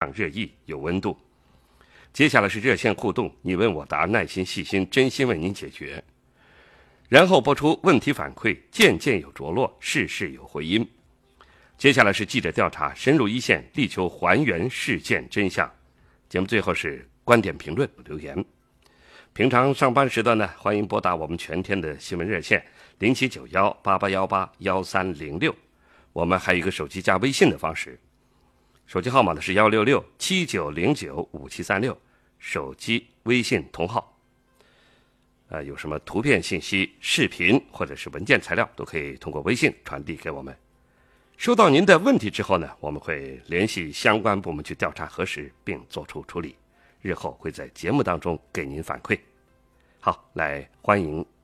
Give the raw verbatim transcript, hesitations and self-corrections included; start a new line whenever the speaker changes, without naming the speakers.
畅热议，有温度。接下来是热线互动，你问我答，耐心细心，真心为您解决。然后播出问题反馈，件件有着落，事事有回音。接下来是记者调查，深入一线，力求还原事件真相。节目最后是观点评论留言。平常上班时段呢，欢迎拨打我们全天的新闻热线零七九幺八八幺八幺三零六，我们还有一个手机加微信的方式，手机号码呢是幺六六七九零九五七三六，手机微信同号。呃，有什么图片信息、视频或者是文件材料，都可以通过微信传递给我们。收到您的问题之后呢，我们会联系相关部门去调查核实，并做出处理。日后会在节目当中给您反馈。好，来欢迎